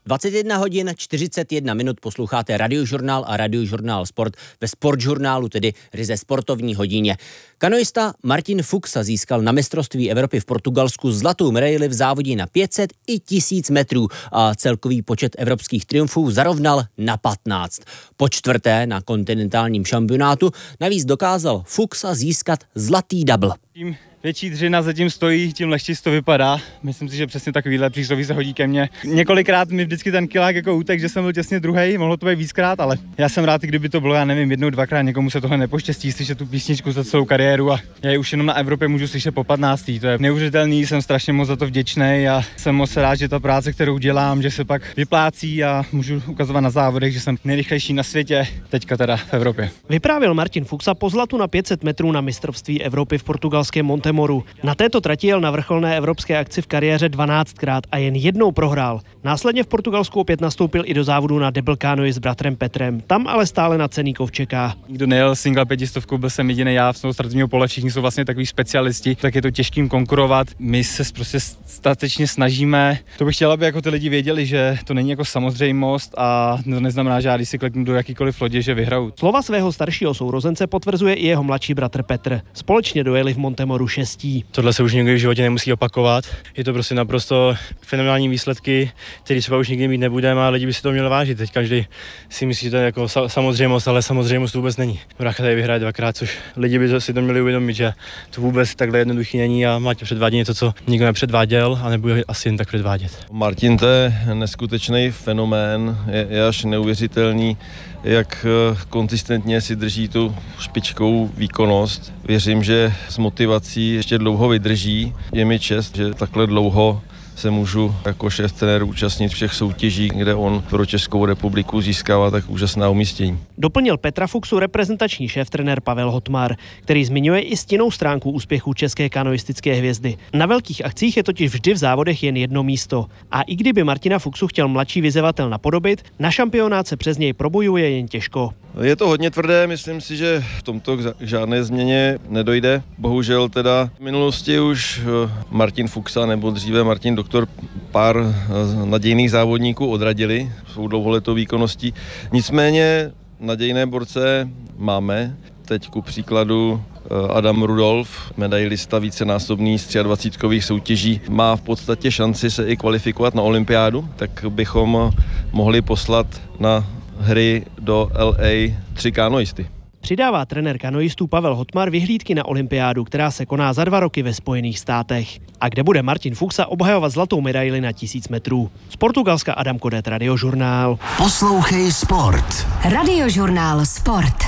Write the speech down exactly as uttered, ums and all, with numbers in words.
dvacet jedna hodin čtyřicet jedna minut posloucháte Radiožurnál a Radiožurnál Sport ve Sportžurnálu, tedy ryze sportovní hodině. Kanoista Martin Fuxa získal na mistrovství Evropy v Portugalsku zlatou medaili v závodě na pět set i tisíc metrů a celkový počet evropských triumfů zarovnal na patnáct. Po čtvrté na kontinentálním šampionátu navíc dokázal Fuxa získat zlatý double. Tím větší dřina zatím stojí, tím lehčí to vypadá. Myslím si, že přesně takovýhle přísloví se hodí ke mně. Několikrát mi vždycky ten kilák jako útek, že jsem byl těsně druhej, mohlo to být víckrát, ale já jsem rád, kdyby to bylo, já nevím, jednou, dvakrát, někomu se tohle nepoštěstí slyšet tu písničku za celou kariéru a já ji už jenom na Evropě můžu slyšet po patnáctý. To je neuvěřitelný, jsem strašně moc za to vděčný a jsem moc rád, že ta práce, kterou dělám, že se pak vyplácí a můžu ukazovat na závodech, že jsem nejrychlejší na světě, teďka teda v Evropě. Vyprávěl Martin Fuxa po zlatu na pět set metrů na mistrovství Evropy v portugalském Montemoru. Na této trati jel na vrcholné evropské akci v kariéře dvanáctkrát a jen jednou prohrál. Následně v Portugalsku opět nastoupil i do závodu na double canoe s bratrem Petrem. Tam ale stále na cenný kov čeká. Nikdo nejel single pětistovku, byl jsem jediný já v toho startovního pole, všichni jsou vlastně takový specialisti, tak je to těžkým konkurovat. My se prostě statečně snažíme. To bych chtěl, aby jako ty lidi věděli, že to není jako samozřejmost a to neznamená, že já když si kleknu do jakýkoliv lodě, že vyhraju. Slova svého staršího sourozence potvrzuje i jeho mladší bratr Petr. Společně dojeli v Montemoru šestí. Tohle se už nikdy v životě nemusí opakovat. Je to prostě naprosto fenomenální výsledky, které třeba už nikdy mít nebudeme a lidi by si to měli vážit. Teď každý si myslí, že to je jako samozřejmost, ale samozřejmost to vůbec není. Brácha tady vyhraje dvakrát, což lidi by si to měli uvědomit, že to vůbec takhle jednoduchý není a máte předvádět něco, co nikdo nepředváděl a nebude asi jen tak předvádět. Martin, to je neskutečný fenomén, je, je až neuvěřitelný, jak konzistentně si drží tu špičkovou výkonnost. Věřím, že s motivací ještě dlouho vydrží. Je mi čest, že takhle dlouho se můžu jako šéf trenér účastnit všech soutěží, kde on pro Českou republiku získává tak úžasná umístění. Doplnil Petra Fuxu reprezentační šéf-trenér Pavel Hotmar, který zmiňuje i stinnou stránku úspěchu české kanoistické hvězdy. Na velkých akcích je totiž vždy v závodech jen jedno místo. A i kdyby Martina Fuxu chtěl mladší vyzývatel napodobit, na šampionát se přes něj probojuje jen těžko. Je to hodně tvrdé, myslím si, že v tomto k žádné změně nedojde. Bohužel teda v minulosti už Martin Fuxa nebo dříve Martin Doktor pár nadějných závodníků odradili svou dlouholetou výkonností. Nicméně nadějné borce máme. Teď ku příkladu Adam Rudolf, medailista vícenásobný z dvacítkových soutěží, má v podstatě šanci se i kvalifikovat na olympiádu, tak bychom mohli poslat na hry do L A tři kanoisty. Přidává trenér kanoistů Pavel Hotmar vyhlídky na olympiádu, která se koná za dva roky ve Spojených státech. A kde bude Martin Fuxa obhajovat zlatou medaili na tisíc metrů. Z Portugalska Adam Kodet, Radiožurnál. Poslouchej Sport. Radiožurnál Sport.